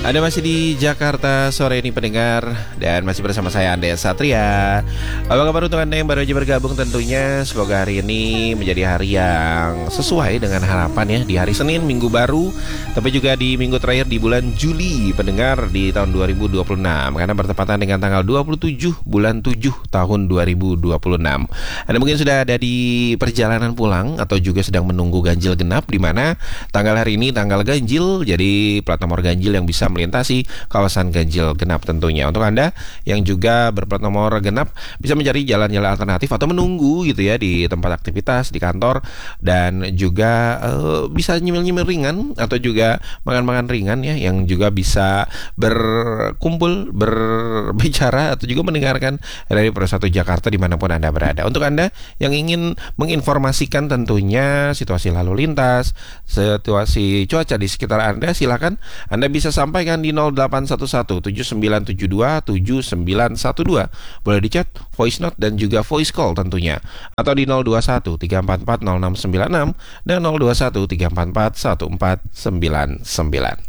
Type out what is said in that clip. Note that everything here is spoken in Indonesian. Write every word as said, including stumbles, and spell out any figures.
Anda masih di Jakarta sore ini pendengar, dan masih bersama saya Andreas Satria. Apa kabar untuk Anda yang baru aja bergabung? Tentunya semoga hari ini menjadi hari yang sesuai dengan harapan ya, di hari Senin minggu baru, tapi juga di minggu terakhir di bulan Juli pendengar di tahun dua ribu dua puluh enam, karena bertepatan dengan tanggal dua puluh tujuh bulan tujuh tahun dua ribu dua puluh enam. Anda mungkin sudah ada di perjalanan pulang atau juga sedang menunggu ganjil genap, di mana tanggal hari ini tanggal ganjil, jadi plat nomor ganjil yang bisa melintasi kawasan ganjil genap tentunya. Untuk Anda yang juga berplat nomor genap, bisa mencari jalan-jalan alternatif atau menunggu gitu ya di tempat aktivitas, di kantor, dan juga uh, bisa nyemil-nyemil ringan atau juga makan-makan ringan ya, yang juga bisa berkumpul, berbicara atau juga mendengarkan dari Persatu Jakarta dimanapun Anda berada. Untuk Anda yang ingin menginformasikan tentunya situasi lalu lintas, situasi cuaca di sekitar Anda, silakan Anda bisa sampaikan di nol delapan satu satu tujuh sembilan tujuh dua tujuh sembilan satu dua. Boleh di chat, voice note, dan juga voice call tentunya. Atau di nol dua satu tiga empat empat nol enam sembilan enam dan nol dua satu tiga empat empat satu empat sembilan sembilan.